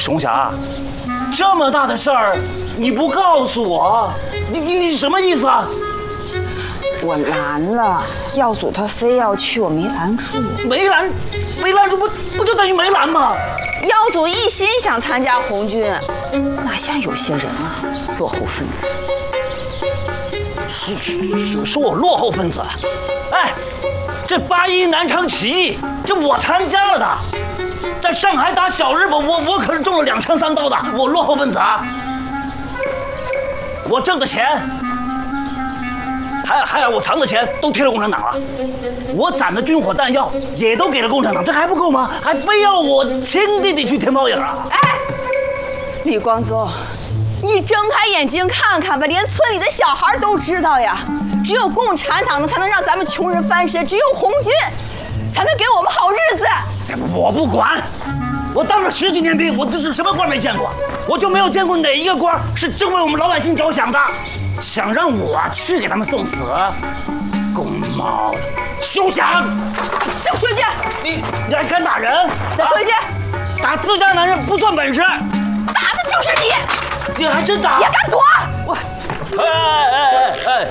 熊霞，这么大的事儿你不告诉我，你什么意思啊？ 我拦了，耀祖他非要去，我没拦住。 没拦住不就等于没拦吗？ 耀祖一心想参加红军，哪像有些人啊，落后分子。 是我落后分子？哎，这8·1南昌起义，这我参加了的，在上海打小日本，我可是中了2枪3刀的，我落后分子啊！我挣的钱，还有我藏的钱都贴了共产党了，我攒的军火弹药也都给了共产党，这还不够吗？还非要我亲弟弟去填包影啊？ 哎，李光宗，你睁开眼睛看看吧，连村里的小孩都知道呀。只有共产党呢，才能让咱们穷人翻身；只有红军，才能给我们好日子。 我不管，我当了10几年兵，我这是什么官没见过？我就没有见过哪一个官是真为我们老百姓着想的，想让我去给他们送死，公猫的，休想！ 再说一遍， 你还敢打人？ 再说一遍， 打自家男人不算本事， 打的就是你！ 你还真打？ 也敢躲？ 我，哎！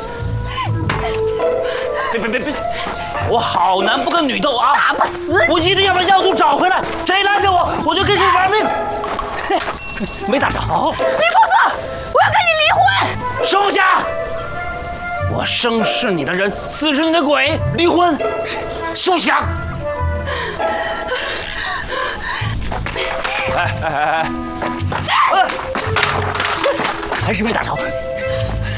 别！我好男不跟女斗啊！ 打不死你！ 我一定要把耀祖找回来，谁拦着我就跟谁玩命。没打着。李公子，我要跟你离婚！ 收下！我生是你的人，死是你的鬼，离婚，休想！哎！还是没打着。